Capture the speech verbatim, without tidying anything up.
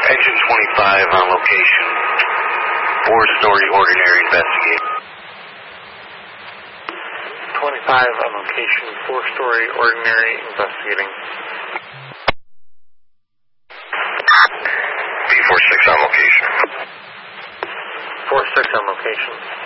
Engine twenty-five on location. Four-story ordinary investigating. twenty-five on location. Four-story ordinary investigating. B forty-six on location. four six on location.